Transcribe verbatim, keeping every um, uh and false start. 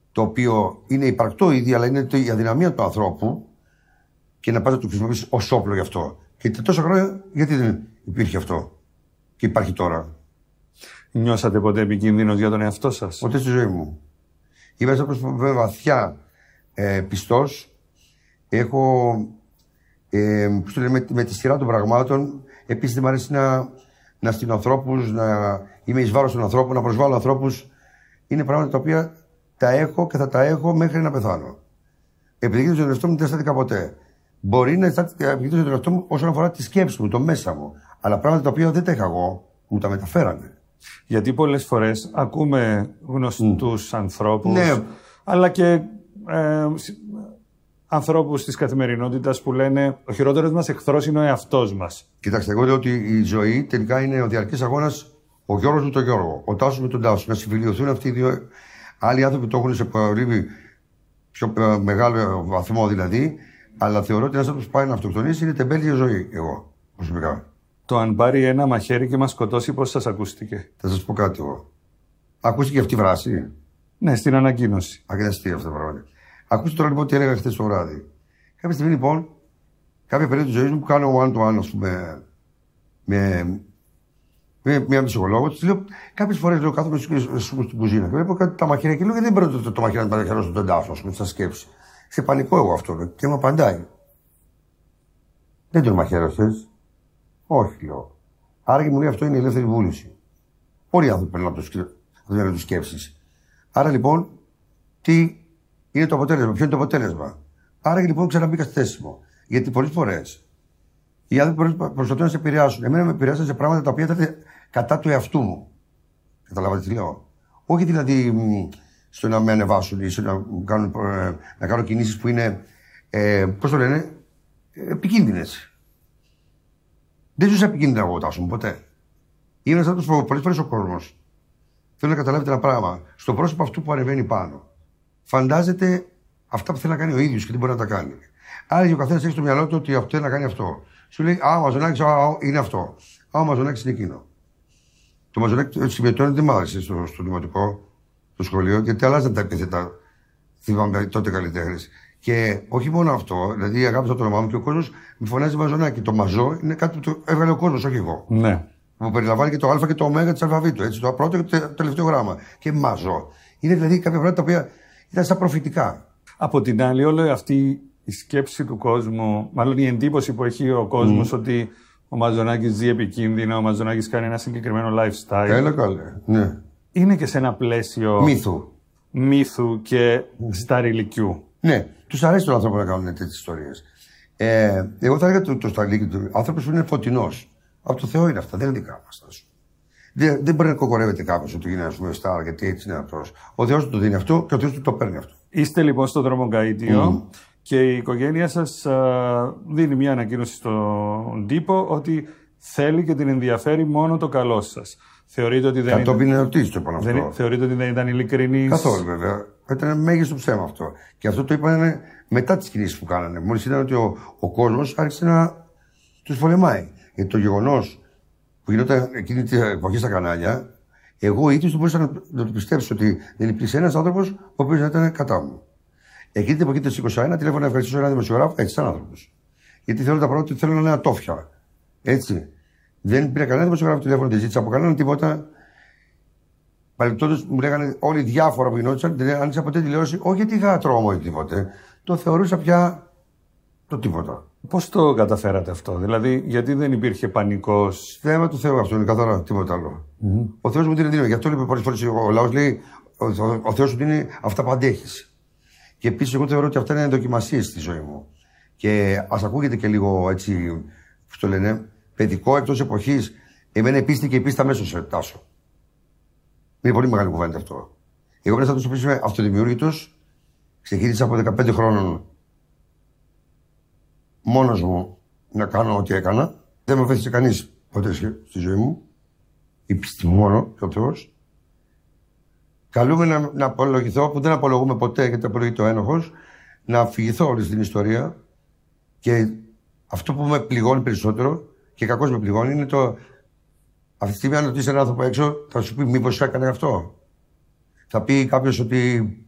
το οποίο είναι υπαρκτό ήδη, αλλά είναι η αδυναμία του ανθρώπου και να πας να το χρησιμοποιήσεις ως όπλο γι' αυτό. Και τόσα χρόνια γιατί δεν υπήρχε αυτό και υπάρχει τώρα. Νιώσατε ποτέ επικίνδυνος για τον εαυτό σας? Ποτέ στη ζωή μου. Είμαι ένας άνθρωπος βαθιά ε, πιστός. Έχω, ε, πώς το λέμε, με, με τη σειρά των πραγμάτων. Επίσης δεν μου αρέσει να, να στείλω ανθρώπους, να είμαι εις βάρος των ανθρώπων, να προσβάλλω ανθρώπους. Είναι πράγματα τα οποία τα έχω και θα τα έχω μέχρι να πεθάνω. Επιδικήσω τον εαυτό μου δεν στάθηκα ποτέ. Μπορεί να επιδικήσω τον εαυτό μου όσον αφορά τη σκέψη μου, το μέσα μου. Αλλά πράγματα τα οποία δεν τα είχα εγώ, μου τα μεταφέρανε. Γιατί πολλές φορές ακούμε γνωστούς mm. ανθρώπους, ναι. αλλά και ε, ανθρώπους της καθημερινότητας που λένε ο χειρότερος μας εχθρός είναι ο εαυτός μας. Κοιτάξτε, εγώ λέω ότι η ζωή τελικά είναι ο διαρκής αγώνας, ο Γιώργος με τον Γιώργο, ο Τάσος με τον Τάσο. Να συμφιλειωθούν αυτοί οι δύο. Άλλοι άνθρωποι το έχουν σε πολύ πιο μεγάλο βαθμό δηλαδή, αλλά θεωρώ ότι ένας άνθρωπος που πάει να αυτοκτονήσει είναι τεμπέλη ζωή, εγώ προσωπικά. Το αν πάρει ένα μαχαίρι και μας σκοτώσει, πώς σας ακούστηκε? Θα σας πω κάτι εγώ. Ακούστηκε αυτή η φράση? Ναι, στην ανακοίνωση. Αγναστή αυτό το πράγμα. Ακούστε τώρα λοιπόν τι έλεγα χθες το βράδυ. Κάποια στιγμή λοιπόν, κάποια περίοδο της ζωής μου που κάνω one to one, ας πούμε, με, με μια ψυχολόγο, της λέω κάποιες φορές λέω κάθομαι στην κουζίνα και βλέπω κάτι τα μαχαίρια και λέω γιατί δεν παίρνω το, το, το μαχαίρι να μαχαιρώσω τον τάφο, ας πούμε, στα σκέψη. Σε πανικό εγώ αυτό λέω, και μου απαντάει. Δεν τον μαχαίρωσες? Όχι, λέω. Άρα και μου λέει αυτό είναι η ελεύθερη βούληση. Όλοι οι άνθρωποι παίρνουν από το σκέψεις. Άρα λοιπόν, τι είναι το αποτέλεσμα, ποιο είναι το αποτέλεσμα. Άρα λοιπόν ξαναμπήκα στη θέση μου. Γιατί πολλές φορές οι άνθρωποι προσπαθούν να σε επηρεάσουν. Εμένα με επηρεάσαν σε πράγματα τα οποία ήταν κατά του εαυτού μου. Καταλάβατε τι λέω? Όχι δηλαδή στο να με ανεβάσουν ή στο να, κάνουν, να κάνω κινήσεις που είναι, ε, πώς το λένε, επικίνδυνες. Δεν ζούσα επικίνδυνα εγώ, Τάσο μου, ποτέ. Είμαι ένας άνθρωπος που πολλές φορές ο κόσμος θέλω να καταλάβετε ένα πράγμα. Στο πρόσωπο αυτού που ανεβαίνει πάνω, φαντάζεται αυτά που θέλει να κάνει ο ίδιος και δεν μπορεί να τα κάνει. Άρα ο καθένας έχει στο μυαλό του ότι αυτό θέλει να κάνει αυτό. Σου λέει, Α, ο Μαζονάκης είναι αυτό. Α, ο Μαζονάκης είναι εκείνο. Το Μαζονάκη συμπεριπτώνει δεν μ' άρεσε στο, στο δημοτικό, στο σχολείο, γιατί αλλάζαν τα επίθετα. Θυμάμαι τότε καλλιτέχνες. Και όχι μόνο αυτό, δηλαδή αγάπησα το όνομά μου και ο κόσμος με φωνάζει Μαζονάκη. Το Μαζό είναι κάτι που το έβγαλε ο κόσμος, όχι εγώ. Ναι. Που περιλαμβάνει και το Α και το Ω της αλφαβήτου. Έτσι, το πρώτο και το τελευταίο γράμμα. Και Μαζό. Είναι δηλαδή κάποια πράγματα τα οποία ήταν σαν προφητικά. Από την άλλη, όλη αυτή η σκέψη του κόσμου, μάλλον η εντύπωση που έχει ο κόσμος mm. ότι ο Μαζονάκης ζει επικίνδυνα, ο Μαζονάκης κάνει ένα συγκεκριμένο lifestyle. Έλα καλέ, ναι. Είναι και σε ένα πλαίσιο μύθου, μύθου και mm. σταριλικιού. Ναι, τους αρέσει τον άνθρωπο να κάνουν τέτοιες ιστορίες. Ε, εγώ θα έλεγα το, το σταριλίκι του άνθρωπος που είναι φωτεινός. Από το Θεό είναι αυτά, δεν είναι δικά μας. Δεν, δεν μπορεί να κοκορεύεται κάποιος ότι είναι, ας πούμε, στάρ, γιατί έτσι είναι αυτός. Ο Θεός του το δίνει αυτό και ο Θεός του το παίρνει αυτό. Είστε λοιπόν στο Δρομογκαΐτιο mm. και η οικογένεια σας α, δίνει μια ανακοίνωση στον τύπο ότι θέλει και την ενδιαφέρει μόνο το καλό σας. Θεωρείτε ότι δεν Κατόπιν ήταν... ερωτήσει το είπαν αυτό. Δεν... Θεωρείτε ότι δεν ήταν ειλικρινής? Καθόλου βέβαια. Ήταν μέγιστο ψέμα αυτό. Και αυτό το είπαν μετά τις κινήσεις που κάνανε. Μόλις είδαν ότι ο, ο κόσμος άρχισε να τους πολεμάει. Γιατί το γεγονός που γινόταν εκείνη την εποχή στα κανάλια, εγώ ίδιος δεν μπορούσα να, να το πιστέψω ότι δεν υπήρξε ένας άνθρωπος ο οποίος να ήταν κατά μου. Εκείνη την εποχή του είκοσι ένα τηλέφωνο να ευχαριστήσω έναν δημοσιογράφο, έτσι σαν άνθρωπος. Γιατί θέλω τα πράγματα ότι θέλω να είναι ατόφια. Έτσι. Δεν πήρα κανένα δημοσιογράφο τηλέφωνο, δεν ζήτησα από κανέναν τίποτα. Παρεμπιπτόντως μου λέγανε όλοι διάφορα που γινόντουσαν, δεν άνοιξα ποτέ τηλεόραση, όχι γιατί είχα τρόμο ή τίποτε. Το θεωρούσα πια το τίποτα. Πώς το καταφέρατε αυτό, δηλαδή, γιατί δεν υπήρχε πανικός? Θέμα του Θεού αυτό είναι καθαρά, τίποτα άλλο. Mm-hmm. Ο Θεός μου δίνει δύναμη. Γι' αυτό λέει πολλές φορές ο λαός λέει: Ο, ο, ο Θεός σου δίνει αυτά που αντέχεις. Και επίσης, εγώ θεωρώ ότι αυτά είναι δοκιμασίες στη ζωή μου. Και ας ακούγεται και λίγο έτσι, πώς το λένε, παιδικό εκτός εποχής. Εμένα η πίστη και η πίστη αμέσως σε Τάσο. Είναι πολύ μεγάλη κουβέντα αυτό. Εγώ πρέπει να το πει είμαι αυτοδημιούργητος. Ξεκίνησα από δεκαπέντε χρόνων μόνος μου να κάνω ό,τι έκανα. Δεν με βοήθησε κανείς ποτέ στη ζωή μου. Η πίστη μου μόνο και ο Θεός. Καλούμε να, να απολογηθώ, που δεν απολογούμε ποτέ γιατί απολογείται ο ένοχος, να αφηγηθώ όλη την ιστορία. Και αυτό που με πληγώνει περισσότερο και κακώς με πληγώνει είναι το. Αυτή τη στιγμή, αν ρωτήσει έναν άνθρωπο έξω, θα σου πει: Μήπως έκανε αυτό. Θα πει κάποιος ότι